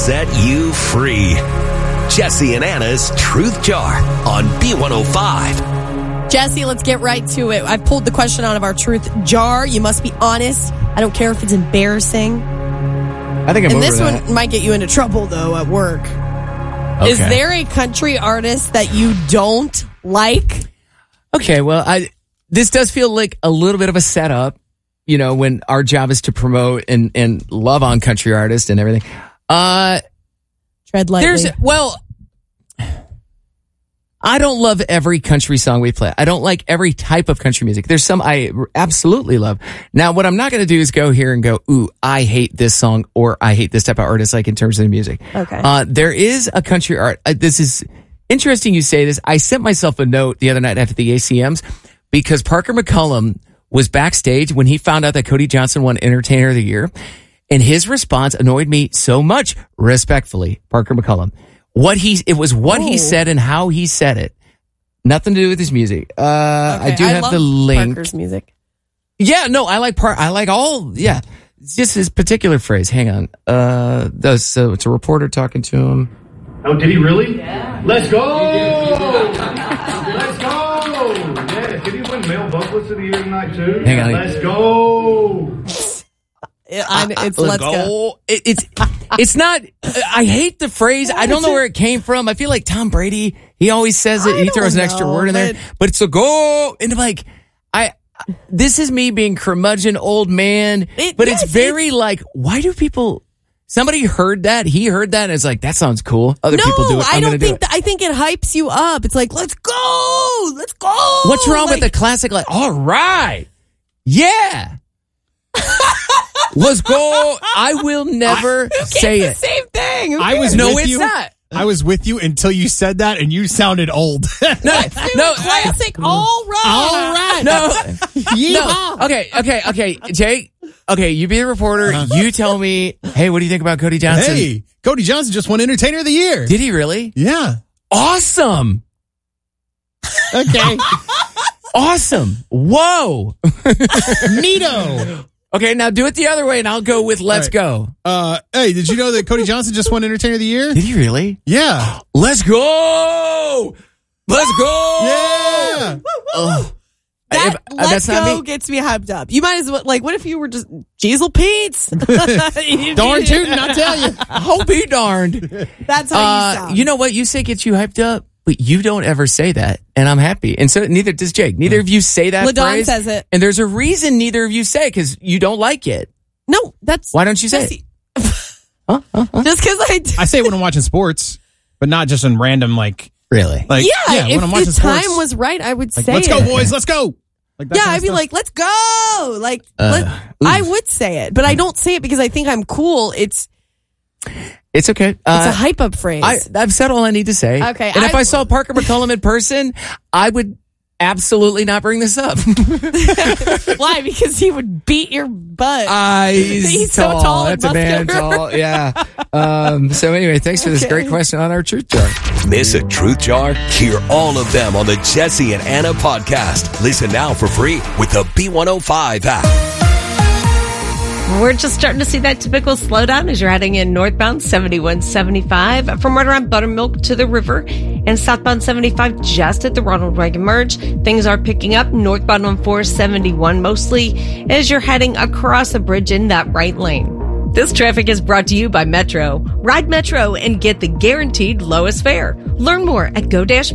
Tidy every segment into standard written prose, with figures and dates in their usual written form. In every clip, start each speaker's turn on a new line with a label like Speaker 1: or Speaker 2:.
Speaker 1: set you free. Jesse and Anna's Truth Jar on B105.
Speaker 2: Jesse, let's get right to it. I've pulled the question out of our Truth Jar. You must be honest. I don't care if it's embarrassing.
Speaker 3: I think I'm over
Speaker 2: this
Speaker 3: that.
Speaker 2: one might get you into trouble, though, at work.
Speaker 3: Okay.
Speaker 2: Is there a country artist that you don't like?
Speaker 3: Okay, well, this does feel like a little bit of a setup, when our job is to promote and love on country artists and everything.
Speaker 2: Tread lightly.
Speaker 3: I don't love every country song we play. I don't like every type of country music. There's some I absolutely love. Now, what I'm not going to do is go here and go, ooh, I hate this song or I hate this type of artist, like in terms of the music.
Speaker 2: Okay.
Speaker 3: There is a country art. This is interesting you say this. I sent myself a note the other night after the ACMs because Parker McCullum was backstage when he found out that Cody Johnson won Entertainer of the Year. And his response annoyed me so much, respectfully, Parker McCullum. It was what he said and how he said it. Nothing to do with his music. I do have the link.
Speaker 2: Parker's music.
Speaker 3: Yeah, no, I like it's just his particular phrase. Hang on. So it's a reporter talking to him.
Speaker 4: Oh, did he really? Yeah. Let's go! Let's go! Yeah, did he win Male Vocalist of the Year tonight too?
Speaker 3: Hang on.
Speaker 4: Let's go!
Speaker 2: It's let's go.
Speaker 3: It's not. I hate the phrase. I don't know where it came from. I feel like Tom Brady. He always says it. He throws an extra word in there, but it's a go. And I'm like, this is me being curmudgeon old man. It's very like, why do people? Somebody heard that. He heard that, and it's like that sounds cool. Other people do it.
Speaker 2: I don't think. I think it hypes you up. It's like let's go, let's go.
Speaker 3: What's wrong with the classic? Like, all right, yeah. Let's go. I will never say it.
Speaker 2: Same thing.
Speaker 3: It's not.
Speaker 5: I was with you until you said that, and you sounded old.
Speaker 3: No.
Speaker 2: Classic. All right.
Speaker 3: No. Okay. Jake. Okay, you be the reporter. You tell me. Hey, what do you think about Cody Johnson?
Speaker 5: Hey, Cody Johnson just won Entertainer of the Year.
Speaker 3: Did he really?
Speaker 5: Yeah.
Speaker 3: Awesome.
Speaker 5: Okay.
Speaker 3: Awesome. Whoa.
Speaker 5: Neato.
Speaker 3: Okay, now do it the other way, and I'll go with let's go.
Speaker 5: Hey, did you know that Cody Johnson just won Entertainer of the Year?
Speaker 3: Did he really?
Speaker 5: Yeah.
Speaker 3: Let's go! Let's go!
Speaker 5: Yeah.
Speaker 2: Let's go gets me hyped up. You might as well, what if you were just Jeezel Pete's?
Speaker 5: Darn tootin', I tell you.
Speaker 3: I'll be darned.
Speaker 2: That's how you sound.
Speaker 3: You know what? You say gets you hyped up, but you don't ever say that, and I'm happy. And so neither does Jake. Neither of you say that
Speaker 2: LaDon
Speaker 3: phrase.
Speaker 2: says it.
Speaker 3: And there's a reason neither of you say it, because you don't like it.
Speaker 2: No, that's...
Speaker 3: Why don't you say it?
Speaker 2: Just because
Speaker 5: I say it when I'm watching sports, but not just in random,
Speaker 3: Really?
Speaker 2: if
Speaker 5: when I'm watching
Speaker 2: the time
Speaker 5: sports,
Speaker 2: was right, I would say
Speaker 5: let's go, boys, let's go.
Speaker 2: I'd be like, let's go. I would say it, but I don't say it because I think I'm cool. It's
Speaker 3: okay.
Speaker 2: It's a hype up phrase.
Speaker 3: I've said all I need to say.
Speaker 2: Okay.
Speaker 3: And if I saw Parker McCullum in person, I would absolutely not bring this up.
Speaker 2: Why? Because he would beat your butt.
Speaker 3: He's
Speaker 2: tall. So tall.
Speaker 3: That's a man tall. Yeah. So anyway, thanks for this great question on our Truth Jar.
Speaker 1: Miss a Truth Jar? Hear all of them on the Jesse and Anna podcast. Listen now for free with the B105 app.
Speaker 6: We're just starting to see that typical slowdown as you're heading in northbound 7175 from right around Buttermilk to the river, and southbound 75 just at the Ronald Reagan merge. Things are picking up northbound on 471 mostly as you're heading across a bridge in that right lane. This traffic is brought to you by Metro. Ride Metro and get the guaranteed lowest fare. Learn more at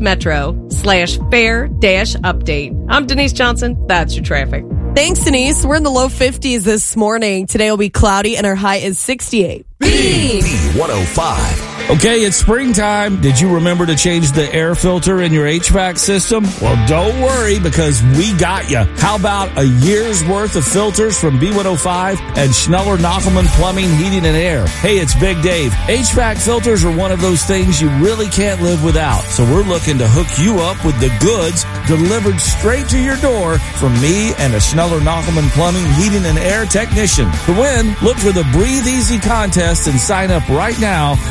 Speaker 6: go-metro/fare-update. I'm Denise Johnson. That's your traffic.
Speaker 2: Thanks, Denise. We're in the low 50s this morning. Today will be cloudy and our high is 68.
Speaker 1: B105.
Speaker 7: Okay, it's springtime. Did you remember to change the air filter in your HVAC system? Well, don't worry, because we got you. How about a year's worth of filters from B105 and Schneller Knockelman Plumbing, Heating, and Air? Hey, it's Big Dave. HVAC filters are one of those things you really can't live without. So we're looking to hook you up with the goods delivered straight to your door from me and a Schneller Knockelman Plumbing, Heating, and Air technician. To win, look for the Breathe Easy contest and sign up right now at B105.com.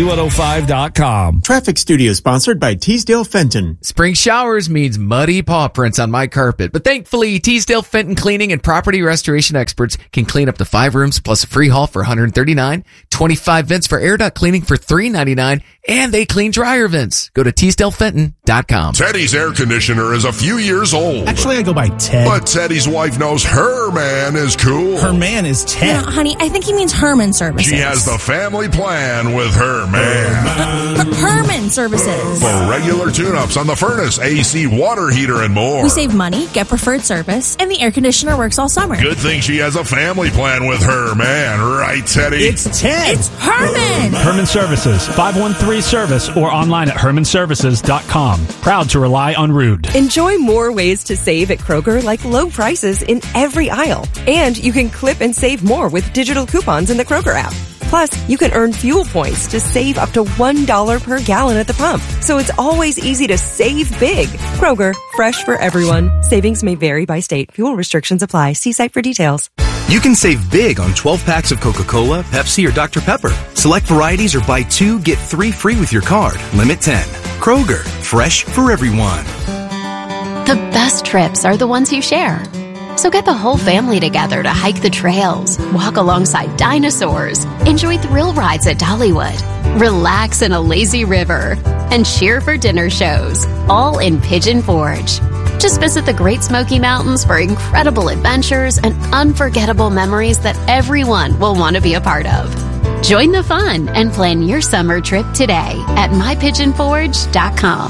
Speaker 7: B105.com.
Speaker 8: Traffic Studio sponsored by Teasdale Fenton.
Speaker 3: Spring showers means muddy paw prints on my carpet, but thankfully, Teasdale Fenton Cleaning and Property Restoration Experts can clean up to 5 rooms plus a free haul for $139, 25 vents for air duct cleaning for $399, and they clean dryer vents. Go to TeasdaleFenton.com.
Speaker 9: Teddy's air conditioner is a few years old.
Speaker 5: Actually, I go by Ted.
Speaker 9: But Teddy's wife knows her man is cool.
Speaker 5: Her man is Ted.
Speaker 10: No, honey, I think he means Herman Services.
Speaker 9: She has the family plan with her man.
Speaker 10: Herman Services.
Speaker 9: For regular tune-ups on the furnace, AC, water heater, and more.
Speaker 10: We save money, get preferred service, and the air conditioner works all summer.
Speaker 9: Good thing she has a family plan with her man. Right, Teddy?
Speaker 5: It's Ted.
Speaker 10: It's Herman.
Speaker 11: Herman Services, 513-SERVICE or online at hermanservices.com. Proud to rely on Rude.
Speaker 12: Enjoy more ways to save at Kroger, like low prices in every aisle. And you can clip and save more with digital coupons in the Kroger app. Plus, you can earn fuel points to save up to $1 per gallon at the pump. So it's always easy to save big. Kroger, fresh for everyone. Savings may vary by state. Fuel restrictions apply. See site for details.
Speaker 13: You can save big on 12 packs of Coca-Cola, Pepsi, or Dr. Pepper. Select varieties or buy 2, get 3 free with your card. Limit 10. Kroger, fresh for everyone.
Speaker 14: The best trips are the ones you share. So get the whole family together to hike the trails, walk alongside dinosaurs, enjoy thrill rides at Dollywood, relax in a lazy river, and cheer for dinner shows, all in Pigeon Forge. Just visit the Great Smoky Mountains for incredible adventures and unforgettable memories that everyone will want to be a part of. Join the fun and plan your summer trip today at mypigeonforge.com.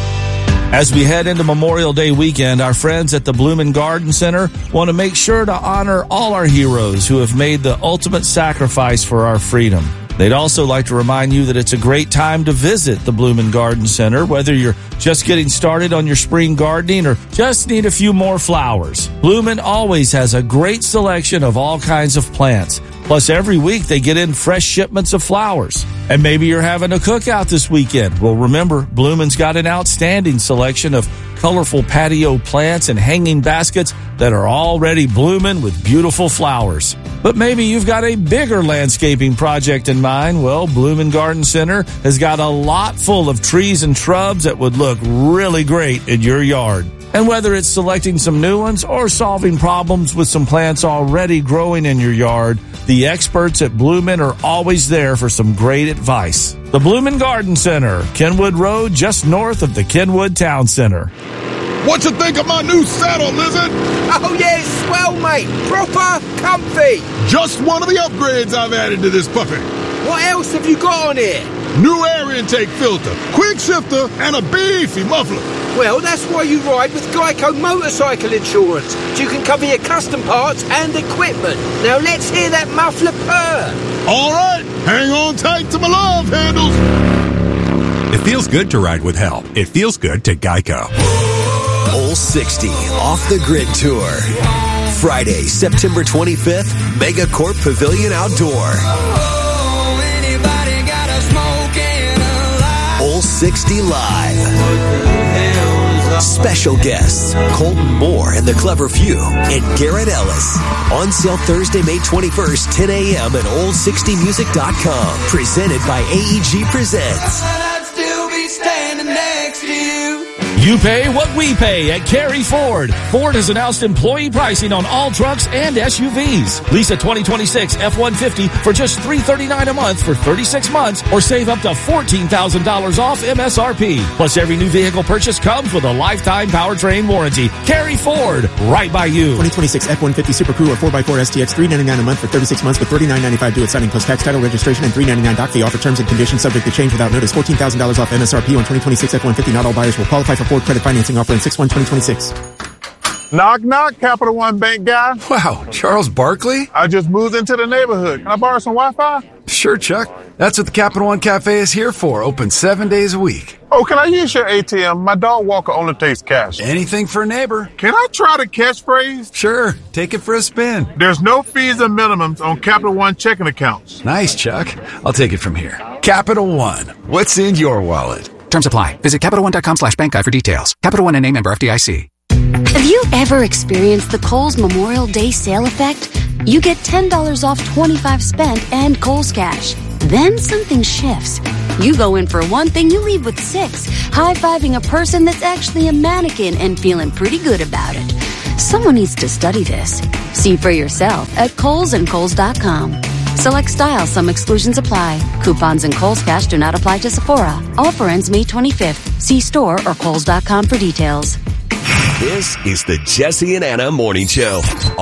Speaker 7: As we head into Memorial Day weekend, our friends at the Bloomin' Garden Center want to make sure to honor all our heroes who have made the ultimate sacrifice for our freedom. They'd also like to remind you that it's a great time to visit the Bloomin' Garden Center, whether you're just getting started on your spring gardening or just need a few more flowers. Bloomin' always has a great selection of all kinds of plants. Plus, every week they get in fresh shipments of flowers. And maybe you're having a cookout this weekend. Well, remember, Bloomin's got an outstanding selection of colorful patio plants and hanging baskets that are already blooming with beautiful flowers. But maybe you've got a bigger landscaping project in mind. Well, Bloomin' Garden Center has got a lot full of trees and shrubs that would look really great in your yard. And whether it's selecting some new ones or solving problems with some plants already growing in your yard, the experts at Bloomin' are always there for some great advice. The Bloomin' Garden Center, Kenwood Road, just north of the Kenwood Town Center.
Speaker 9: What you think of my new saddle, Lizard?
Speaker 15: Oh, yeah, it's swell, mate. Proper comfy.
Speaker 9: Just one of the upgrades I've added to this puppy.
Speaker 15: What else have you got on here?
Speaker 9: New air intake filter, quick shifter, and a beefy muffler.
Speaker 15: Well, that's why you ride with Geico Motorcycle Insurance. So you can cover your custom parts and equipment. Now let's hear that muffler purr.
Speaker 9: All right, hang on tight to my love handles.
Speaker 16: It feels good to ride with help. It feels good to Geico.
Speaker 1: Ole 60 Off the Grid Tour. Friday, September 25th, Megacorp Pavilion Outdoor. Ole 60 Live. Special guests, Colton Moore and the Clever Few, and Garrett Ellis. On sale Thursday, May 21st, 10 a.m. at old60music.com. Presented by AEG Presents.
Speaker 7: You pay what we pay at Cary Ford. Ford has announced employee pricing on all trucks and SUVs. Lease a 2026 F-150 for just $339 a month for 36 months or save up to $14,000 off MSRP. Plus, every new vehicle purchase comes with a lifetime powertrain warranty. Cary Ford, right by you.
Speaker 8: 2026 F-150 Super Crew or 4x4 STX, $399 a month for 36 months with $39.95 due at signing plus tax, title, registration, and $399 doc fee. Offer terms and conditions subject to change without notice. $14,000 off MSRP on 2026 F-150. Not all buyers will qualify for Ford credit financing offer in 6/1/2026.
Speaker 17: Knock, knock, Capital One Bank guy.
Speaker 16: Wow, Charles Barkley?
Speaker 17: I just moved into the neighborhood. Can I borrow some Wi-Fi?
Speaker 16: Sure, Chuck. That's what the Capital One Cafe is here for. Open 7 days a week.
Speaker 17: Oh, can I use your ATM? My dog walker only takes cash.
Speaker 16: Anything for a neighbor.
Speaker 17: Can I try the catchphrase?
Speaker 16: Sure. Take it for a spin.
Speaker 17: There's no fees and minimums on Capital One checking accounts.
Speaker 16: Nice, Chuck. I'll take it from here. Capital One. What's in your wallet?
Speaker 18: Terms apply. Visit CapitalOne.com/bankguide for details. Capital One and name member FDIC.
Speaker 14: Have you ever experienced the Kohl's Memorial Day sale effect? You get $10 off $25 spent and Kohl's Cash.
Speaker 19: Then something shifts. You go in for one thing, you leave with 6, high-fiving a person that's actually a mannequin and feeling pretty good about it. Someone needs to study this. See for yourself at KohlsandKohls.com. Select style, some exclusions apply. Coupons and Kohl's Cash do not apply to Sephora. Offer ends May 25th. See store or Kohls.com for details.
Speaker 1: This is the Jesse and Anna Morning Show.